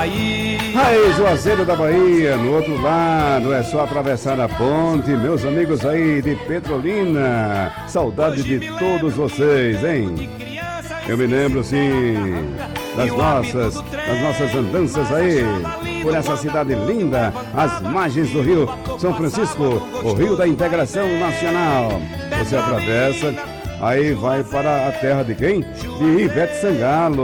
Aí, Juazeiro da Bahia, no outro lado, é só atravessar a ponte. Meus amigos aí de Petrolina, saudade de todos vocês, hein? Eu me lembro, sim, das nossas andanças aí, por essa cidade linda, às margens do Rio São Francisco, o Rio da Integração Nacional. Você atravessa, aí vai para a terra de quem? De Ivete Sangalo.